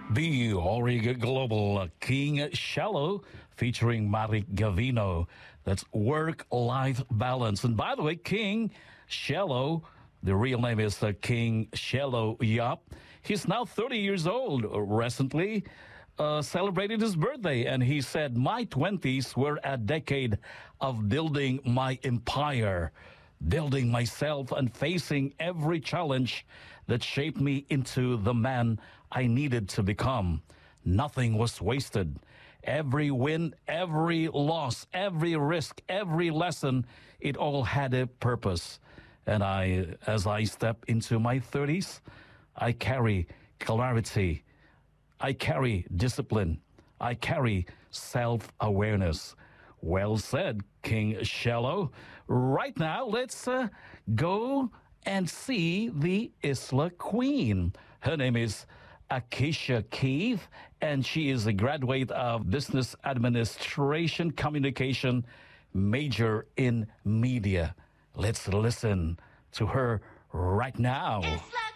The Origa Global King Shallow featuring Marik Gavino. That's work-life balance. And by the way, King Shallow, the real name is King Shallow Yap. He's now 30 years old. Recently celebrated his birthday, and he said, "My 20s were a decade of building my empire, building myself and facing every challenge that shaped me into the man I needed to become. Nothing was wasted. Every win, every loss, every risk, every lesson, it all had a purpose. And as I step into my 30s, I carry clarity. I carry discipline. I carry self-awareness." Well said, King Shallow. Right now, let's go and see the Isla Queen. Her name is Acacia Keith, and she is a graduate of Business Administration Communication, major in media. Let's listen to her right now. Isla